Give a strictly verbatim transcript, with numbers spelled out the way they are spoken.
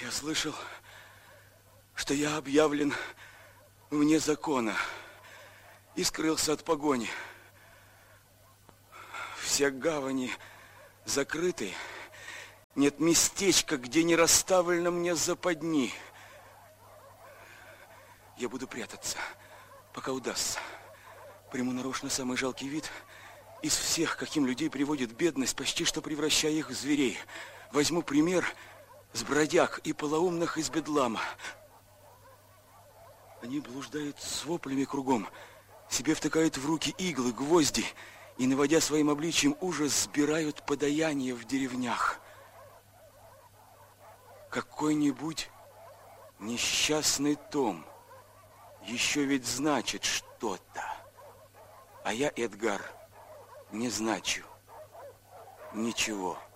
Я слышал, что я объявлен вне закона и скрылся от погони. Все гавани закрыты. Нет местечка, где не расставлено мне западни. Я буду прятаться, пока удастся. Приму нарочно самый жалкий вид из всех, каким людей приводит бедность, почти что превращая их в зверей. Возьму пример с бродяг и полоумных из бедлама. Они блуждают с воплями кругом, себе втыкают в руки иглы, гвозди и, наводя своим обличием ужас, сбирают подаяние в деревнях. Какой-нибудь несчастный том еще ведь значит что-то. А я, Эдгар, не значу ничего.